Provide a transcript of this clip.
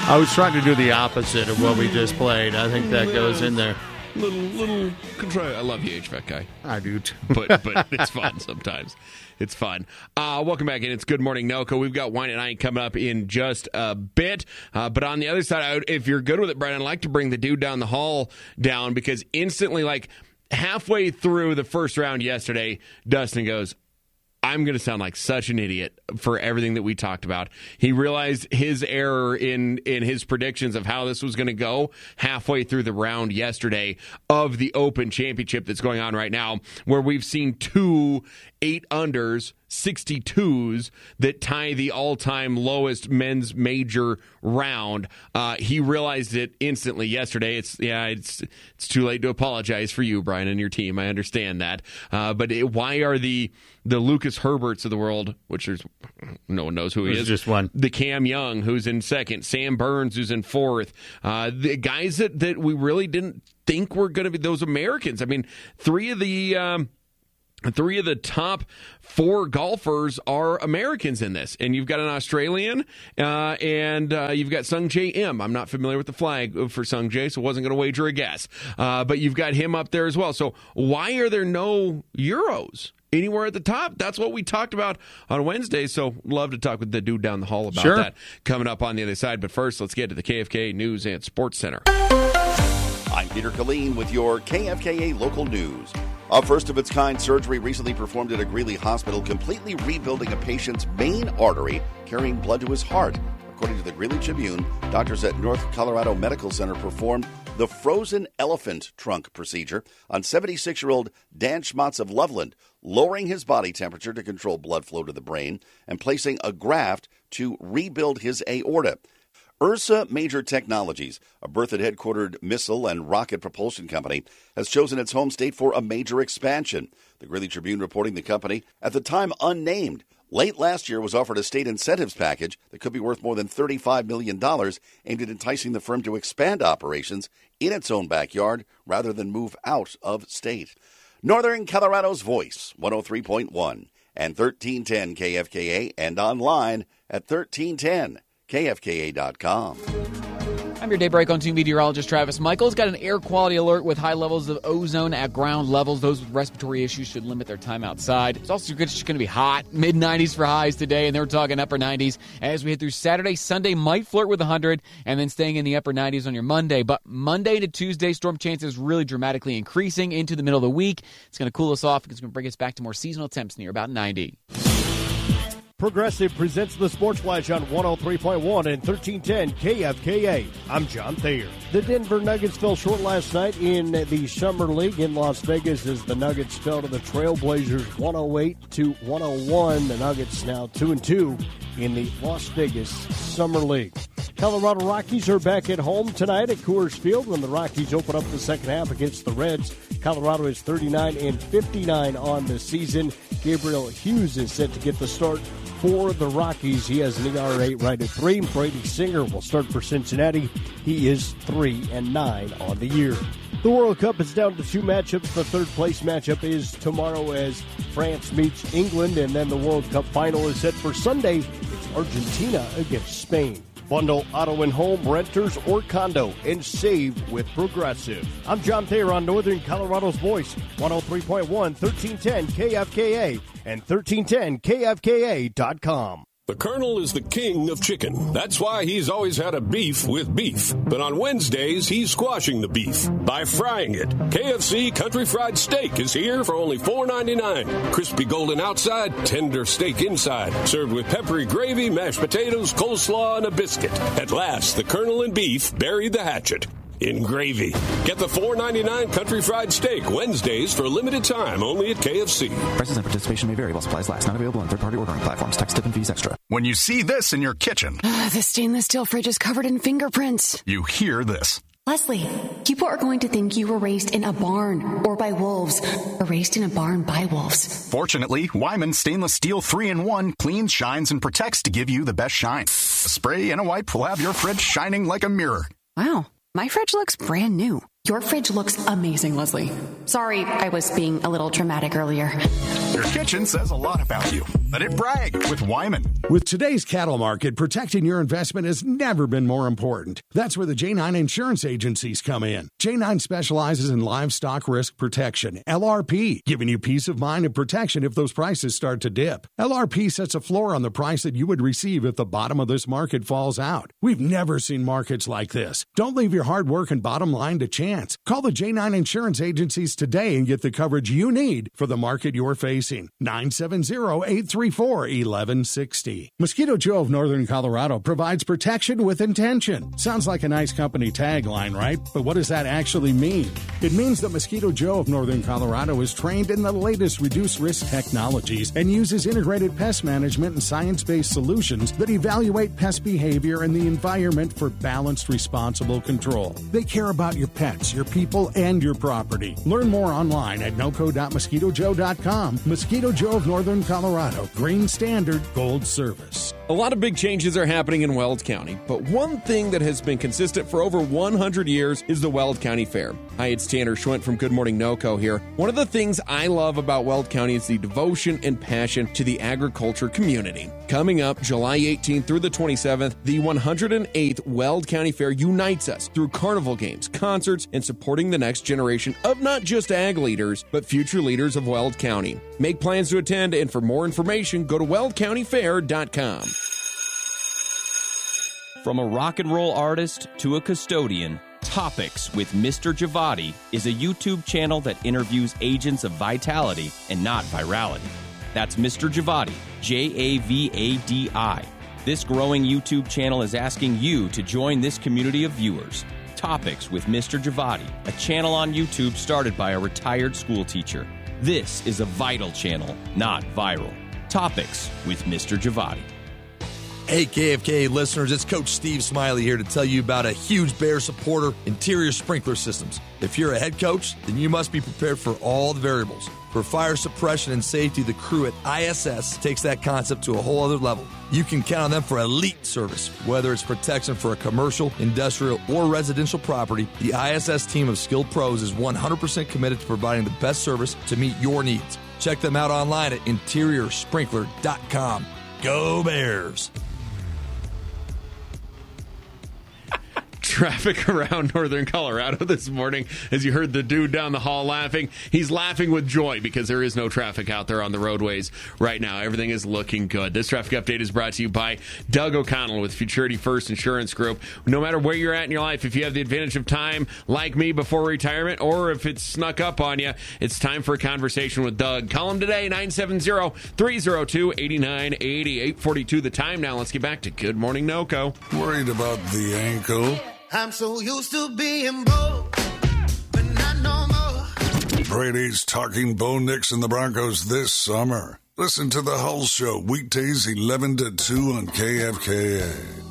I was trying to do the opposite of what we just played. I think that goes in there. Little control. I love you, HVAC guy. I do too. But it's fun sometimes. It's fun. Welcome back in. It's Good Morning NOCO. We've got Wine at Night coming up in just a bit. But on the other side, if you're good with it, Brian, I'd like to bring the dude down the hall down because instantly, like halfway through the first round yesterday, Dustin goes, I'm going to sound like such an idiot for everything that we talked about. He realized his error in his predictions of how this was going to go halfway through the round yesterday of the Open Championship that's going on right now, where we've seen 2 8-unders, 62s that tie the all-time lowest men's major round. He realized it instantly yesterday. It's too late to apologize for you, Brian, and your team. I understand that. But why are the Lucas Herberts of the world, which no one knows who he is. Just one. The Cam Young, who's in second. Sam Burns, who's in fourth. The guys that we really didn't think were going to be those Americans. I mean, three of the top 4 golfers are Americans in this. And you've got an Australian, and you've got Sung Jae Im. I'm not familiar with the flag for Sung Jae, so wasn't going to wager a guess. But you've got him up there as well. So why are there no Euros anywhere at the top? That's what we talked about on Wednesday. So love to talk with the dude down the hall about that coming up on the other side. But first, let's get to the KFKA News and Sports Center. I'm Peter Killeen with your KFKA local news. A first-of-its-kind surgery recently performed at a Greeley hospital, completely rebuilding a patient's main artery, carrying blood to his heart. According to the Greeley Tribune, doctors at North Colorado Medical Center performed the frozen elephant trunk procedure on 76-year-old Dan Schmatz of Loveland, lowering his body temperature to control blood flow to the brain and placing a graft to rebuild his aorta. Ursa Major Technologies, a Berthoud-headquartered missile and rocket propulsion company, has chosen its home state for a major expansion. The Greeley Tribune reporting the company, at the time unnamed, late last year was offered a state incentives package that could be worth more than $35 million, aimed at enticing the firm to expand operations in its own backyard rather than move out of state. Northern Colorado's Voice, 103.1 and 1310 KFKA, and online at 1310KFKA.com. I'm your Daybreak on 2 meteorologist Travis Michaels. Got an air quality alert with high levels of ozone at ground levels. Those with respiratory issues should limit their time outside. It's also going to be hot, mid-90s for highs today, and they're talking upper 90s as we head through Saturday. Sunday might flirt with 100, and then staying in the upper 90s on your Monday. But Monday to Tuesday, storm chances really dramatically increasing into the middle of the week. It's going to cool us off. It's going to bring us back to more seasonal temps near about 90. Progressive presents the Sports Flash on 103.1 and 1310 KFKA. I'm John Thayer. The Denver Nuggets fell short last night in the Summer League in Las Vegas as the Nuggets fell to the Trailblazers 108-101. The Nuggets now 2-2 in the Las Vegas Summer League. Colorado Rockies are back at home tonight at Coors Field when the Rockies open up the second half against the Reds. Colorado is 39-59 on the season. Gabriel Hughes is set to get the start for the Rockies. He has an ERA right at 3. Brady Singer will start for Cincinnati. He is 3-9 on the year. The World Cup is down to 2 matchups. The third-place matchup is tomorrow as France meets England, and then the World Cup final is set for Sunday. It's Argentina against Spain. Bundle auto and home, renters, or condo, and save with Progressive. I'm John Thayer on Northern Colorado's Voice, 103.1, 1310 KFKA, and 1310KFKA.com. The Colonel is the king of chicken. That's why he's always had a beef with beef. But on Wednesdays, he's squashing the beef by frying it. KFC Country Fried Steak is here for only $4.99. Crispy golden outside, tender steak inside. Served with peppery gravy, mashed potatoes, coleslaw, and a biscuit. At last, the Colonel and beef buried the hatchet in gravy. Get the $4.99 Country Fried Steak Wednesdays for a limited time only at KFC. Prices and participation may vary while supplies last. Not available on third-party ordering platforms. Tax, tip, and fees extra. When you see this in your kitchen, the stainless steel fridge is covered in fingerprints. You hear this. Leslie, people are going to think you were raised in a barn or by wolves, or raised in a barn by wolves. Fortunately, Wyman Stainless Steel 3-in-1 cleans, shines, and protects to give you the best shine. A spray and a wipe will have your fridge shining like a mirror. Wow. My fridge looks brand new. Your fridge looks amazing, Leslie. Sorry, I was being a little dramatic earlier. Your kitchen says a lot about you. Let it brag with Wyman. With today's cattle market, protecting your investment has never been more important. That's where the J9 insurance agencies come in. J9 specializes in livestock risk protection, LRP, giving you peace of mind and protection if those prices start to dip. LRP sets a floor on the price that you would receive if the bottom of this market falls out. We've never seen markets like this. Don't leave your hard work and bottom line to chance. Call the J9 insurance agencies today and get the coverage you need for the market you're facing. 970-834-1160. Mosquito Joe of Northern Colorado provides protection with intention. Sounds like a nice company tagline, right? But what does that actually mean? It means that Mosquito Joe of Northern Colorado is trained in the latest reduced risk technologies and uses integrated pest management and science-based solutions that evaluate pest behavior and the environment for balanced, responsible control. They care about your pets, your people, and your property. Learn more online at noco.mosquitojoe.com. Mosquito Joe of Northern Colorado. Green Standard Gold Service. A lot of big changes are happening in Weld County, but one thing that has been consistent for over 100 years is the Weld County Fair. Hi, it's Tanner Schwint from Good Morning NoCo here. One of the things I love about Weld County is the devotion and passion to the agriculture community. Coming up July 18th through the 27th, the 108th Weld County Fair unites us through carnival games, concerts, and supporting the next generation of not just ag leaders, but future leaders of Weld County. Make plans to attend, and for more information, go to weldcountyfair.com. From a rock and roll artist to a custodian, Topics with Mr. Javadi is a YouTube channel that interviews agents of vitality and not virality. That's Mr. Javadi, Javadi. This growing YouTube channel is asking you to join this community of viewers. Topics with Mr. Javadi, a channel on YouTube started by a retired school teacher. This is a vital channel, not viral. Topics with Mr. Javadi. Hey, KFKA listeners, it's Coach Steve Smiley here to tell you about a huge Bear supporter, Interior Sprinkler Systems. If you're a head coach, then you must be prepared for all the variables. For fire suppression and safety, the crew at ISS takes that concept to a whole other level. You can count on them for elite service. Whether it's protection for a commercial, industrial, or residential property, the ISS team of skilled pros is 100% committed to providing the best service to meet your needs. Check them out online at interiorsprinkler.com. Go Bears! Traffic around northern Colorado this morning, as you heard the dude down the hall laughing. He's laughing with joy because there is no traffic out there on the roadways right now. Everything is looking good. This traffic update is brought to you by Doug O'Connell with Futurity First Insurance Group. No matter where you're at in your life, if you have the advantage of time like me before retirement, or if it's snuck up on you, it's time for a conversation with Doug. Call him today, 970-302-8980, 842 the time now. Let's get back to Good Morning NoCo. Worried about the ankle? I'm so used to being broke, but not no more. Brady's talking Bo Nix and the Broncos this summer. Listen to the Hull Show, weekdays 11 to 2 on KFKA.